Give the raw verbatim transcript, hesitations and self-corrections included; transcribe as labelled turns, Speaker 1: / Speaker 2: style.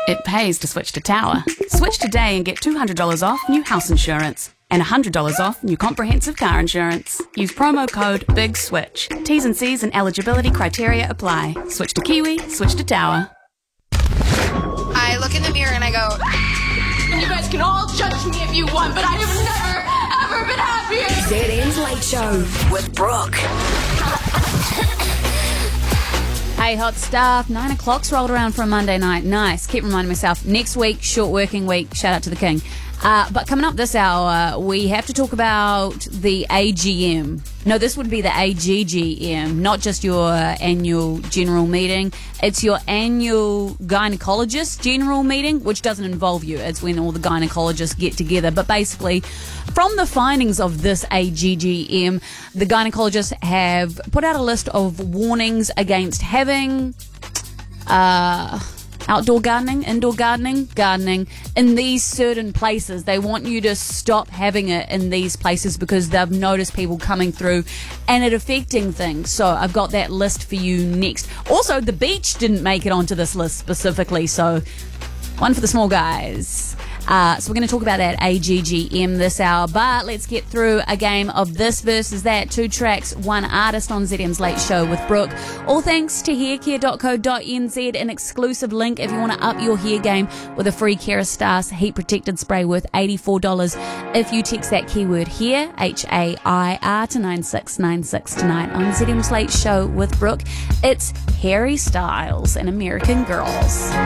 Speaker 1: It pays to switch to Tower. Switch today and get two hundred dollars off new house insurance and one hundred dollars off new comprehensive car insurance. Use promo code BIGSWITCH. T's and C's and eligibility criteria apply. Switch to Kiwi, switch to Tower.
Speaker 2: I look in the mirror and I go,
Speaker 3: you guys can all judge me if you want, but I have never, ever been happier.
Speaker 4: Z M's Late Show with Brooke.
Speaker 5: Hey, hot stuff. Nine o'clock's rolled around for a Monday night. Nice. Keep reminding myself. Next week, short working week. Shout out to the king. Uh, but coming up this hour, we have to talk about the A G M. No, this would be the A G G M, not just your annual general meeting. It's your annual gynecologist general meeting, which doesn't involve you. It's when all the gynecologists get together. But basically, from the findings of this A G G M, the gynecologists have put out a list of warnings against having uh, outdoor gardening, indoor gardening, gardening in these certain places. They want you to stop having it in these places because they've noticed people coming through and it affecting things. So I've got that list for you next. Also, the beach didn't make it onto this list specifically, so one for the small guys. Uh, so we're going to talk about that A G G M this hour, but let's get through a game of this versus that. Two tracks, one artist on Z M's Late Show with Brooke. All thanks to haircare dot co dot n z, an exclusive link if you want to up your hair game with a free Kerastase heat protected spray worth eighty-four dollars. If you text that keyword here, H A I R, to nine six nine six tonight on Z M's Late Show with Brooke. It's Harry Styles and American Girls.